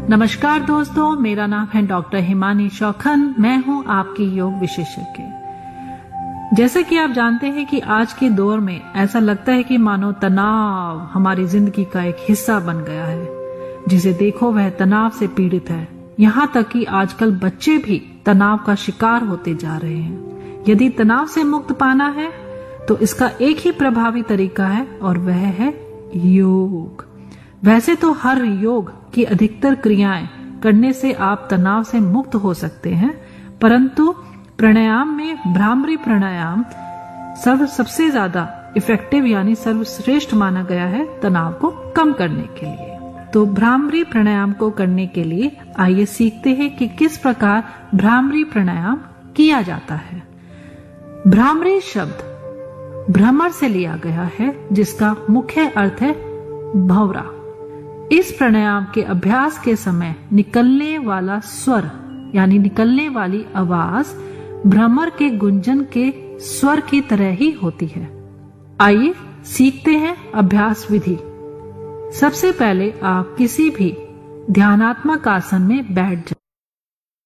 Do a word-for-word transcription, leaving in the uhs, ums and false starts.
नमस्कार दोस्तों, मेरा नाम है डॉक्टर हिमानी शौखन। मैं हूं आपकी योग विशेषज्ञ। जैसे कि आप जानते हैं कि आज के दौर में ऐसा लगता है कि मानो तनाव हमारी जिंदगी का एक हिस्सा बन गया है। जिसे देखो वह तनाव से पीड़ित है। यहाँ तक कि आजकल बच्चे भी तनाव का शिकार होते जा रहे हैं। यदि तनाव से मुक्त पाना है तो इसका एक ही प्रभावी तरीका है और वह है योग। वैसे तो हर योग की अधिकतर क्रियाएं करने से आप तनाव से मुक्त हो सकते हैं, परंतु प्राणायाम में भ्रामरी प्राणायाम सर्व सबसे ज्यादा इफेक्टिव यानी सर्वश्रेष्ठ माना गया है तनाव को कम करने के लिए। तो भ्रामरी प्राणायाम को करने के लिए आइए सीखते हैं कि किस प्रकार भ्रामरी प्राणायाम किया जाता है। भ्रामरी शब्द भ्रमर से लिया गया है, जिसका मुख्य अर्थ है भंवरा। इस प्राणायाम के अभ्यास के समय निकलने वाला स्वर यानी निकलने वाली आवाज भ्रमर के गुंजन के स्वर की तरह ही होती है। आइए सीखते हैं अभ्यास विधि। सबसे पहले आप किसी भी ध्यानात्मक आसन में बैठ जाएं।